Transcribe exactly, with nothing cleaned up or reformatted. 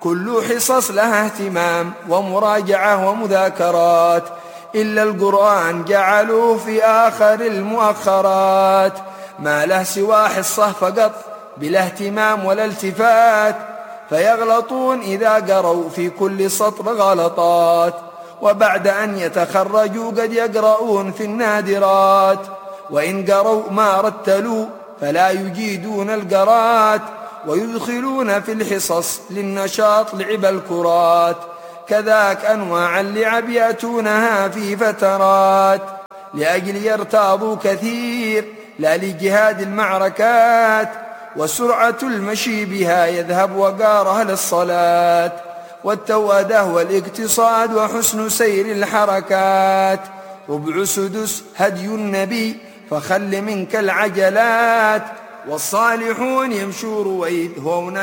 كل حصص لها اهتمام ومراجعة ومذاكرات، إلا القرآن جعلوه في آخر المؤخرات. ما له سوى حصة فقط بلا اهتمام ولا التفات، فيغلطون إذا قروا في كل سطر غلطات، وبعد أن يتخرجوا قد يقرؤون في النادرات. وإن قروا ما رتلوا فلا يجيدون القرات، ويدخلون في الحصص للنشاط لعب الكرات. كذاك أنواع اللعب يأتونها في فترات، لأجل يرتاضوا كثير لا لجهاد المعركات، وسرعة المشي بها يذهب وقارها للصلاة، والتوأدة والاقتصاد وحسن سير الحركات. ربع سدس هدي النبي فخل منك العجلات، والصالحون يمشوا رويد هون